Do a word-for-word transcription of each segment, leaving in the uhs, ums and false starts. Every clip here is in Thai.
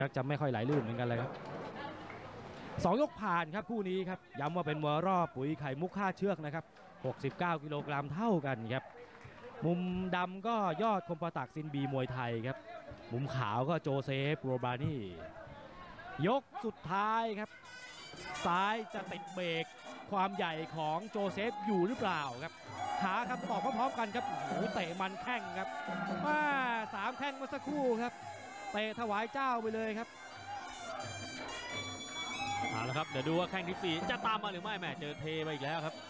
ชักจะไม่ค่อยไหลลื่นเหมือนกันเลยครับสองยกผ่านครับคู่นี้ครับย้ำว่าเป็นมวยรอบปุ๋ยไข่มุกค่าเชือกนะครับหกสิบเก้ากิโลกรัมเท่ากันครับมุมดำก็ยอดคมประตักซินบีมวยไทยครับมุมขาวก็โจเซฟโรบานี่ยกสุดท้ายครับซ้ายจะติดเบรกความใหญ่ของโจเซฟอยู่หรือเปล่าครับหาคำตอบพร้อมๆกันครับโอ้โหเตะมันแข้งครับมาสามแข้งเมื่อสักครู่ครับเตะถวายเจ้าไปเลยครับเอาละครับเดี๋ยวดูว่าแข้งที่สี่จะตามมาหรือไม่แม่เจอเทไปอีกแล้วครับ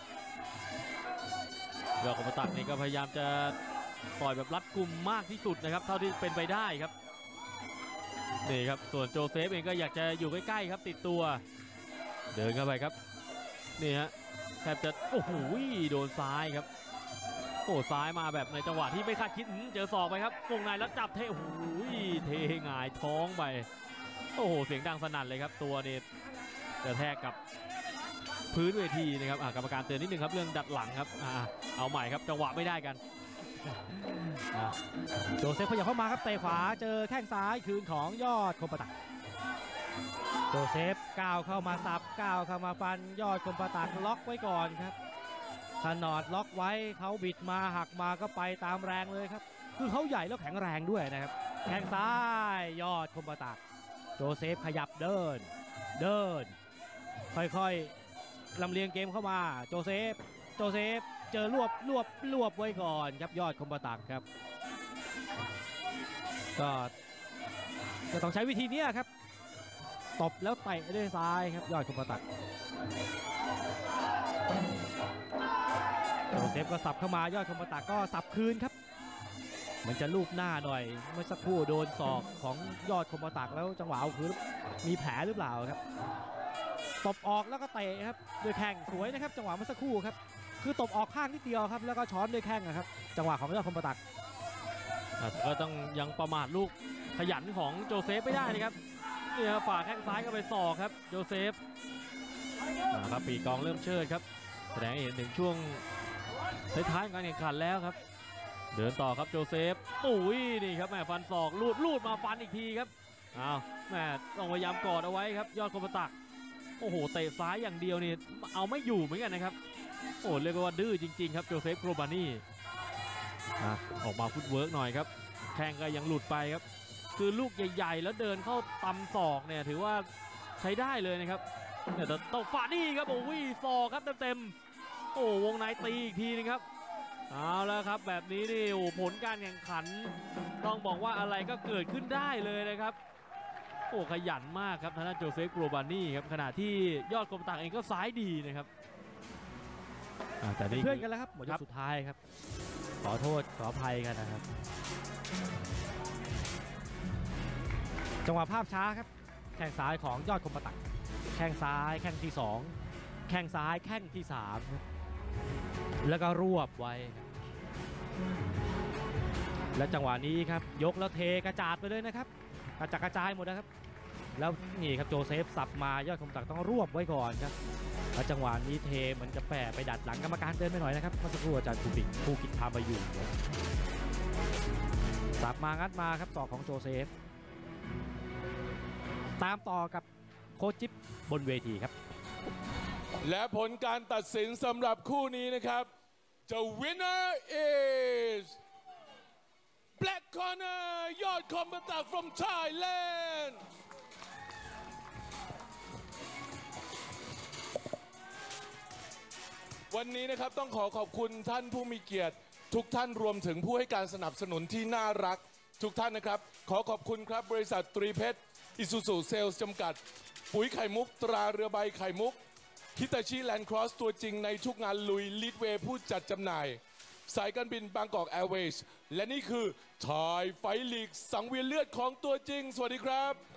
ยอดคมประตักนี่ก็พยายามจะต่อยแบบรัดกุมมากที่สุดนะครับเท่าที่เป็นไปได้ครับนี่ครับส่วนโจเซฟเองก็อยากจะอยู่ใกล้ๆครับติดตัวเดินเข้าไปครับนี่ฮะแทบจะโอ้โหโดนซ้ายครับโอ้ซ้ายมาแบบในจังหวะที่ไม่คาดคิดเจอศอกไปครับวงในแล้วจับเทโอ้โหเทหงายท้องไปโอ้โหเสียงดังสนั่นเลยครับตัวนี้กระแทกกับพื้นเวทีนะครับกรรมการเตือนนิดนึงครับเรื่องดัดหลังครับเอาใหม่ครับจังหวะไม่ได้กันโจเซฟขยับเข้ามาครับเตะขวาเจอแข้งซ้ายคืนของยอดคมประตักโจเซฟก้าวเข้ามาสับก้าวเข้ามาฟันยอดคมประตักล็อกไว้ก่อนครับถนอดล็อกไว้เขาบิดมาหักมาก็ไปตามแรงเลยครับคือเขาใหญ่แล้วแข็งแรงด้วยนะครับแข้งซ้ายยอดคมประตักโจเซฟขยับเดินเดินค่อยๆลำเลียงเกมเข้ามาโจเซฟโจเซฟเจอรวบรวบรวบไว้ก่อนครับยอดคมประตักครับก็จะต้องใช้วิธีนี้ครับตบแล้วเตะด้วยซ้ายครับยอดคมประตักโจเซฟก็สับเข้ามายอดคมประตักก็สับคืนครับมันจะลูบหน้าหน่อยเมื่อสักครู่โดนศอกของยอดคมประตักแล้วจังหวะเอาคืนมีแผลหรือเปล่าครับตบออกแล้วก็เตะครับด้วยแข้งสวยนะครับจังหวะเมื่อสักครู่ครับคือตบออกข้างนิดเดียวครับแล้วก็ช้อนด้วยแข้งนะครับจังหวะของยอดคมประตักก็ต้องยังประมาทลูกขยันของโจเซฟไม่ได้นะครับนี่ครับฝ่าแข้งซ้ายก็ไปศอกครับโจเซฟครับปีกองเริ่มเชิดครับแสดงให้เห็นถึงช่วงท้ายๆการแข่งขันแล้วครับเดินต่อครับโจเซฟอุ้ยนี่ครับแม่ฟันศอกลูดลูดมาฟันอีกทีครับอ้าวแม่ต้องพยายามกอดเอาไว้ครับยอดคมประตักโอ้โหเตะซ้ายอย่างเดียวนี่เอาไม่อยู่เหมือนกันนะครับโอ้เรียกว่าดื้อจริงๆครับโจเซฟโรบานี่ออกมาฟุตเวิร์กหน่อยครับแข้งก็ยังหลุดไปครับคือลูกใหญ่ๆแล้วเดินเข้าตำศอกเนี่ยถือว่าใช้ได้เลยนะครับเนี่ยแต่ตบฝ่านี่ครับโอ้ยศอกครับเต็มๆโอ้วงในตีอีกทีนึงครับเอาแล้วครับแบบนี้นี่โอ้ผลการแข่งขันต้องบอกว่าอะไรก็เกิดขึ้นได้เลยนะครับโอ้ขยันมากครับทางด้านโจเซฟโรบานี่ครับขณะที่ยอดคมตักเองก็ซ้ายดีนะครับแต่เพื่อนกันแล้วครับหมดยกสุดท้ายครับขอโทษขออภัยกันนะครับจังหวะภาพช้าครับแข้งซ้ายของยอดคมประตักแข้งซ้ายแข้งที่สองแข้งซ้ายแข้งที่สามแล้วก็รวบไว้และจังหวะนี้ครับยกแล้วเทกระจาดไปเลยนะครับกระจัดกระจายหมดนะครับแล้วนี่ครับโจเซฟสับมายอดคมประตักต้องรวบไว้ก่อนครับแล้วจังหวะนี้เทมันจะแปะไปดัดหลังกรรมการเดินไปหน่อยนะครับเมื่อสักครู่อาจารย์ภูปิภูกิจพามาอยู่สับมางัดมาครับศอกของโจเซฟตามต่อกับโค้ชจิ๊บบนเวทีครับและผลการตัดสินสำหรับคู่นี้นะครับ The winner is Black Corner ยอดคมประตัก from Thailandวันนี้นะครับต้องขอขอบคุณท่านผู้มีเกียรติทุกท่านรวมถึงผู้ให้การสนับสนุนที่น่ารักทุกท่านนะครับขอขอบคุณครับบริษัทตรีเพชรอิซูซูเซลส์จำกัดปุ๋ยไข่มุกตราเรือใบไข่มุกฮิตาชิแลนด์ครอสตัวจริงในทุกงานลุยลีดเวย์ผู้จัดจำหน่ายสายการบินบางกอกแอร์เวย์และนี่คือไทยไฟท์ลีกสังเวียนเลือดของตัวจริงสวัสดีครับ